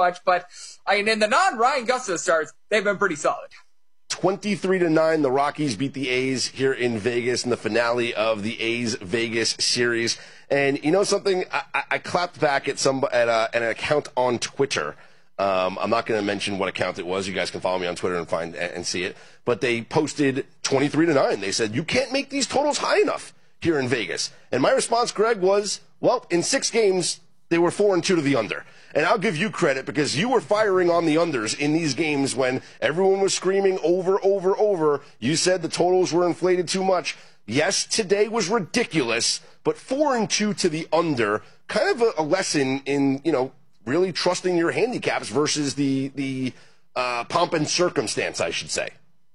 much, but in the non-Ryan Gusta starts, they've been pretty solid. 23-9, the Rockies beat the A's here in Vegas in the finale of the A's Vegas series. And you know something? I clapped back at an account on Twitter. I'm not going to mention what account it was. You guys can follow me on Twitter and find and see it. But they posted 23-9. They said, you can't make these totals high enough here in Vegas. And my response, Greg, was, well, in 6 games, they were 4-2 to the under. And I'll give you credit because you were firing on the unders in these games when everyone was screaming over. You said the totals were inflated too much. Yes, today was ridiculous, but 4-2 to the under, kind of a lesson in, really trusting your handicaps versus the pomp and circumstance, I should say.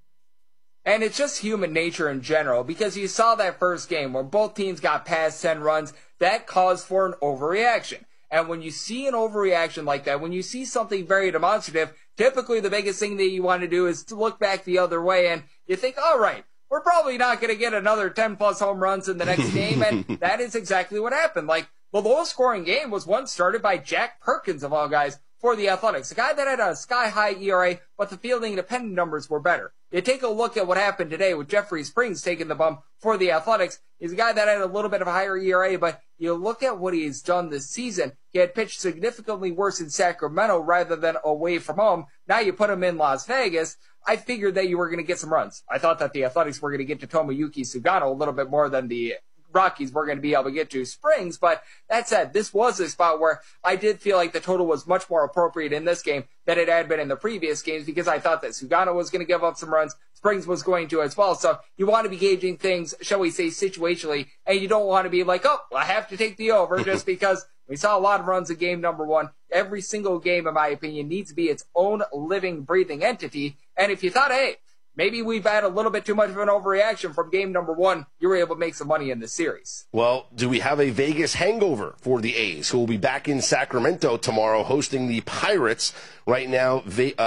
And it's just human nature in general, because you saw that first game where both teams got past 10 runs. That caused for an overreaction. And when you see an overreaction like that, when you see something very demonstrative, typically the biggest thing that you want to do is to look back the other way, and you think, all right, we're probably not going to get another 10-plus home runs in the next game, and that is exactly what happened. Like, the lowest-scoring game was one started by Jack Perkins, of all guys, for the Athletics. A guy that had a sky-high ERA, but the fielding and dependent numbers were better. You take a look at what happened today with Jeffrey Springs taking the bump for the Athletics. He's a guy that had a little bit of a higher ERA, but you look at what he's done this season. He had pitched significantly worse in Sacramento rather than away from home. Now you put him in Las Vegas. I figured that you were going to get some runs. I thought that the Athletics were going to get to Tomoyuki Sugano a little bit more than the Rockies were going to be able to get to Springs, but that said, this was a spot where I did feel like the total was much more appropriate in this game than it had been in the previous games, because I thought that Sugano was going to give up some runs, Springs was going to as well. So you want to be gauging things, shall we say, situationally, and you don't want to be like, oh, I have to take the over just because we saw a lot of runs in game number 1. Every single game, in my opinion, needs to be its own living, breathing entity. And if you thought, hey, maybe we've had a little bit too much of an overreaction from game number 1, you were able to make some money in this series. Well, do we have a Vegas hangover for the A's, who will be back in Sacramento tomorrow hosting the Pirates? Right now,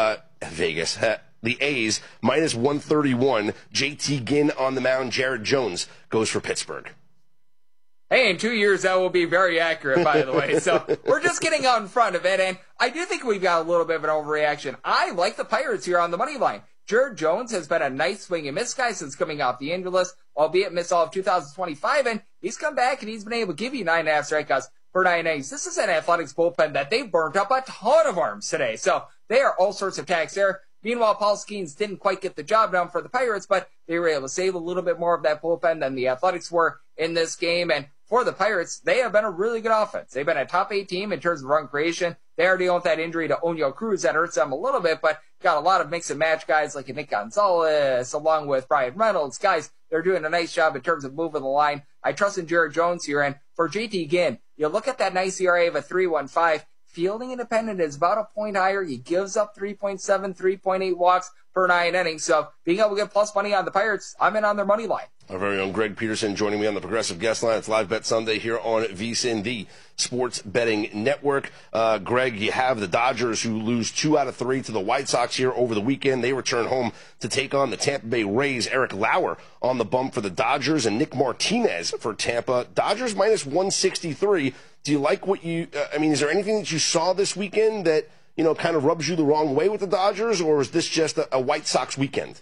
Vegas, the A's, minus 131. JT Ginn on the mound. Jared Jones goes for Pittsburgh. Hey, in 2 years, that will be very accurate, by the way. So we're just getting out in front of it, and I do think we've got a little bit of an overreaction. I like the Pirates here on the money line. Jared Jones has been a nice swing and miss guy since coming off the injury list, albeit miss all of 2025, and he's come back and he's been able to give you 9.5 strikeouts for 9 innings. This is an Athletics bullpen that they've burnt up a ton of arms today, so they are all sorts of attacks there. Meanwhile, Paul Skeens didn't quite get the job done for the Pirates, but they were able to save a little bit more of that bullpen than the Athletics were in this game. And for the Pirates, they have been a really good offense. They've been a top 8 team in terms of run creation. They are dealing with that injury to Oneil Cruz that hurts them a little bit, but got a lot of mix and match guys like Nick Gonzalez, along with Brian Reynolds. Guys, they're doing a nice job in terms of moving the line. I trust in Jared Jones here. And for JT Ginn, you look at that nice ERA of a 3.15. Fielding independent is about a point higher. He gives up 3.7, 3.8 walks per 9 innings. So being able to get plus money on the Pirates, I'm in on their money line. Our very own Greg Peterson joining me on the Progressive Guest Line. It's Live Bet Sunday here on VSiN, the Sports Betting Network. Greg, you have the Dodgers who lose 2 out of 3 to the White Sox here over the weekend. They return home to take on the Tampa Bay Rays. Eric Lauer on the bump for the Dodgers and Nick Martinez for Tampa. Dodgers minus 163. Do you like what is there anything that you saw this weekend that, kind of rubs you the wrong way with the Dodgers, or is this just a White Sox weekend?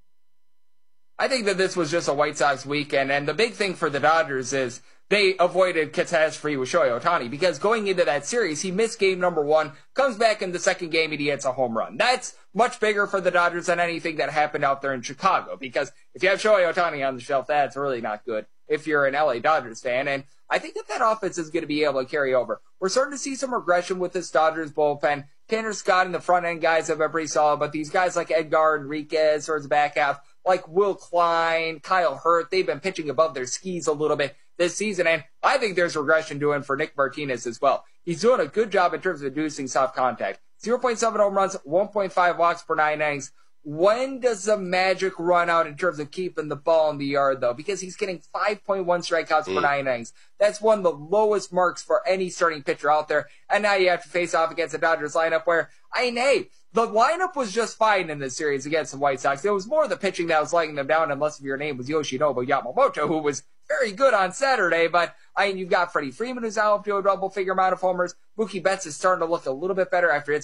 I think that this was just a White Sox weekend, and the big thing for the Dodgers is they avoided catastrophe with Shohei Ohtani, because going into that series, he missed game number 1, comes back in the second game, and he hits a home run. That's much bigger for the Dodgers than anything that happened out there in Chicago, because if you have Shohei Ohtani on the shelf, that's really not good if you're an LA Dodgers fan, and I think that offense is going to be able to carry over. We're starting to see some regression with this Dodgers bullpen. Tanner Scott and the front end guys have been pretty solid, but these guys like Edgar Enriquez towards the back half, like Will Klein, Kyle Hurt, they've been pitching above their skis a little bit this season, and I think there's regression doing for Nick Martinez as well. He's doing a good job in terms of reducing soft contact. 0.7 home runs, 1.5 walks per 9 innings. When does the magic run out in terms of keeping the ball in the yard, though? Because he's getting 5.1 strikeouts per 9 innings. That's one of the lowest marks for any starting pitcher out there. And now you have to face off against the Dodgers lineup where, hey, the lineup was just fine in this series against the White Sox. It was more the pitching that was letting them down, unless if your name was Yoshinobu Yamamoto, who was very good on Saturday. But, you've got Freddie Freeman, who's now up to a double-figure amount of homers. Mookie Betts is starting to look a little bit better after his